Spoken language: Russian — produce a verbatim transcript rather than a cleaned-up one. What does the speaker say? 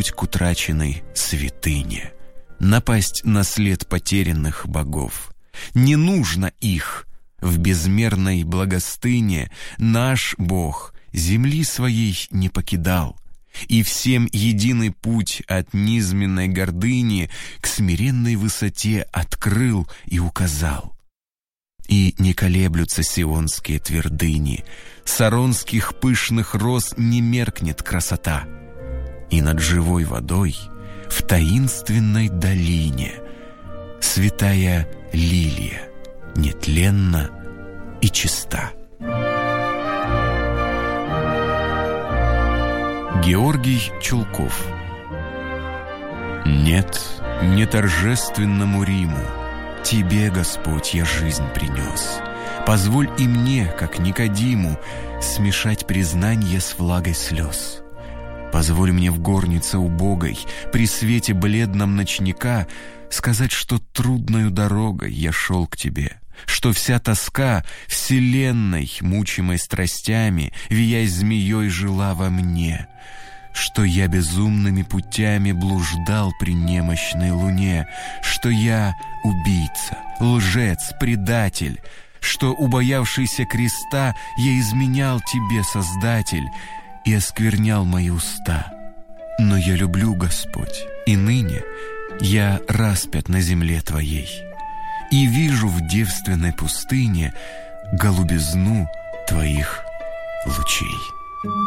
путь к утраченной святыне, напасть на след потерянных богов. Не нужно их. В безмерной благостыне наш Бог земли своей не покидал, и всем единый путь от низменной гордыни к смиренной высоте открыл и указал. И не колеблются сионские твердыни, саронских пышных роз не меркнет красота, и над живой водой в таинственной долине святая лилия нетленна и чиста. Георгий Чулков. Нет, не торжественному Риму Тебе, Господь, я жизнь принес. Позволь и мне, как Никодиму, смешать признанье с влагой слез. Позволь мне в горнице убогой, при свете бледном ночника, сказать, что трудною дорогой я шел к Тебе, что вся тоска вселенной, мучимой страстями, виясь змеей, жила во мне, что я безумными путями блуждал при немощной луне, что я убийца, лжец, предатель, что, убоявшийся креста, я изменял Тебе, Создатель, и осквернял мои уста. Но я люблю, Господь, и ныне я распят на земле Твоей, и вижу в девственной пустыне голубизну Твоих лучей.